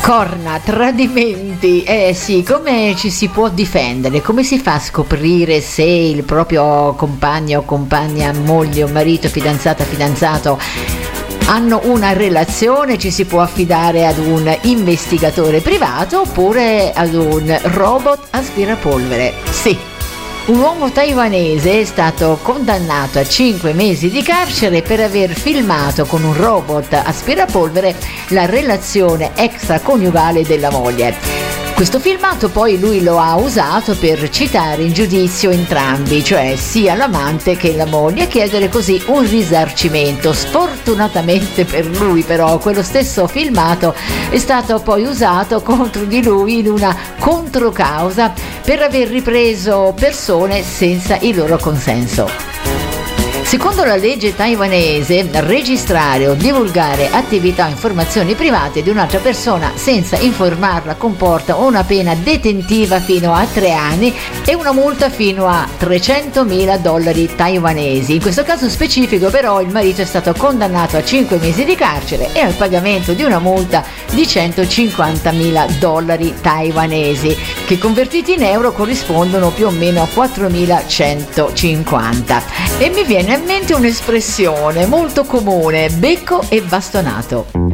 Corna, tradimenti, sì, come ci si può difendere? Come si fa a scoprire se il proprio compagno o compagna, moglie o marito, fidanzata, fidanzato hanno una relazione? Ci si può affidare ad un investigatore privato oppure ad un robot aspirapolvere? Sì. Un uomo taiwanese è stato condannato a 5 mesi di carcere per aver filmato con un robot aspirapolvere la relazione extraconiugale della moglie. Questo filmato poi lui lo ha usato per citare in giudizio entrambi, cioè sia l'amante che la moglie, e chiedere così un risarcimento. Sfortunatamente per lui però quello stesso filmato è stato poi usato contro di lui in una controcausa per aver ripreso persone senza il loro consenso. Secondo la legge taiwanese, registrare o divulgare attività o informazioni private di un'altra persona senza informarla comporta una pena detentiva fino a 3 anni e una multa fino a $300.000 taiwanesi. In questo caso specifico però il marito è stato condannato a 5 mesi di carcere e al pagamento di una multa di $150.000 taiwanesi, che convertiti in euro corrispondono più o meno a 4.150. E mi viene in mente un'espressione molto comune: becco e bastonato.